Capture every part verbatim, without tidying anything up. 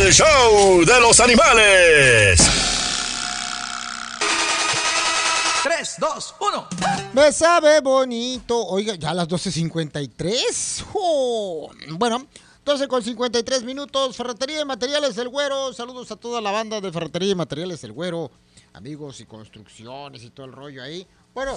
el show de los animales. tres, dos, uno. Me sabe bonito. Oiga, ya a las doce cincuenta y tres. Oh, bueno, doce con cincuenta y tres minutos. Ferretería y Materiales El Güero. Saludos a toda la banda de Ferretería y Materiales El Güero. Amigos y construcciones y todo el rollo ahí. Bueno,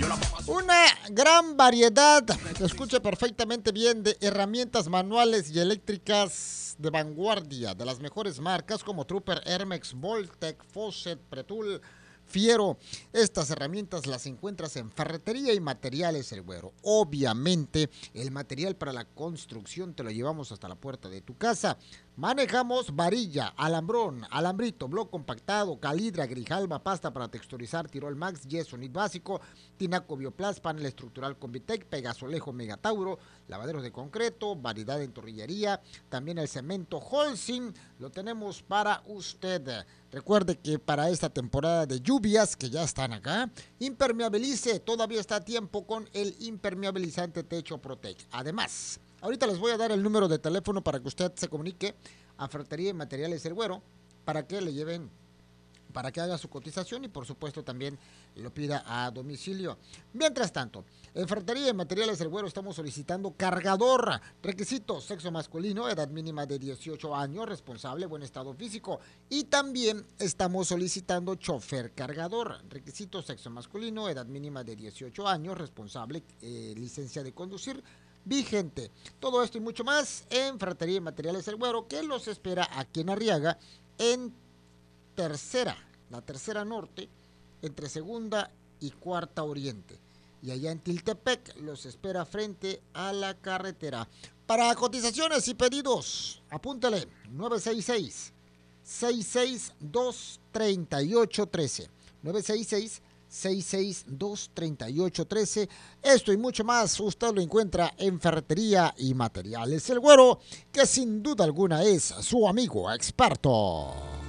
una gran variedad, escuche perfectamente bien, de herramientas manuales y eléctricas de vanguardia, de las mejores marcas como Trooper, Hermex, Voltec, Fawcett, Pretul, Fiero. Estas herramientas las encuentras en Ferretería y Materiales El Güero. Obviamente, el material para la construcción te lo llevamos hasta la puerta de tu casa. Manejamos varilla, alambrón, alambrito, bloc compactado, calidra, grijalba, pasta para texturizar, Tirol Max, yeso nit básico, tinaco Bioplast, panel estructural Convitec, Pegasolejo Megatauro, lavaderos de concreto, variedad en torrillería, también el cemento Holcim lo tenemos para usted. Recuerde que para esta temporada de lluvias que ya están acá, impermeabilice, todavía está a tiempo con el impermeabilizante Techo Protec. Además, ahorita les voy a dar el número de teléfono para que usted se comunique a Ferretería y Materiales El Güero para que le lleven, para que haga su cotización y por supuesto también lo pida a domicilio. Mientras tanto, en Ferretería y Materiales El Güero estamos solicitando cargador. Requisitos: sexo masculino, edad mínima de dieciocho años, responsable, buen estado físico. Y también estamos solicitando chofer cargador. Requisitos: sexo masculino, edad mínima de dieciocho años, responsable, eh, licencia de conducir vigente. Todo esto y mucho más en Ferretería y Materiales El Güero, que los espera aquí en Arriaga, en tercera, la tercera norte, entre segunda y cuarta oriente. Y allá en Tiltepec los espera frente a la carretera. Para cotizaciones y pedidos, apúntale nueve seis seis, seis seis dos, tres ocho uno tres. nueve seis seis, seis seis dos, tres ocho uno tres. Esto y mucho más usted lo encuentra en Ferretería y Materiales El Güero, que sin duda alguna es su amigo experto.